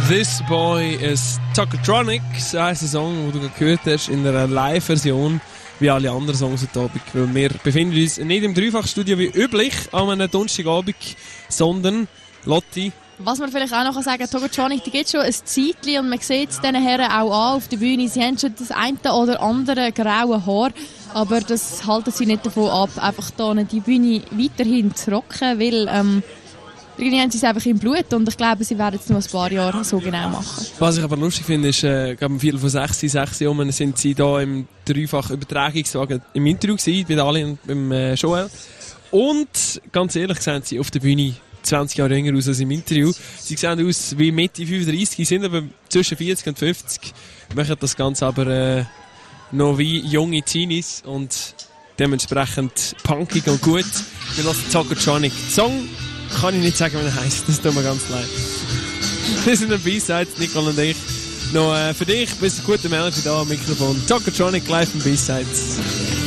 This Boy is Tokotronic, so heisst der Song, den du gehört hast, in einer Live-Version, wie alle anderen Songs heute Abend. Weil wir befinden uns nicht im Dreifachstudio wie üblich an einem Donnerstagabend, sondern, Lotti. Was man vielleicht auch noch sagen kann, Tokotronic, die geht schon ein Zeitchen und man sieht es diesen Herren auch an auf der Bühne. Sie haben schon das eine oder andere graue Haar, aber das halten sie nicht davon ab, einfach hier die Bühne weiterhin zu rocken, weil irgendwie haben sie es einfach im Blut und ich glaube, sie werden es noch ein paar Jahre so genau machen. Was ich aber lustig finde, ist, um 5:45 sind sie da im Dreifach-Übertragungswagen im Interview gewesen, bei Ali und beim Joel. Und, ganz ehrlich, sehen sie auf der Bühne 20 Jahre jünger aus als im Interview. Sie sehen aus wie Mitte 35, sind aber zwischen 40 und 50. Machen das Ganze aber noch wie junge Teenies und dementsprechend punkig und gut. Wir lassen Tokotronic. Song kann ich nicht sagen, wie er heisst. Das tut mir ganz leid. Wir sind am B-Sides, Nicole und ich. Noch für dich, bis eine gute Melodie da am Mikrofon. Tokotronic live am B-Sides.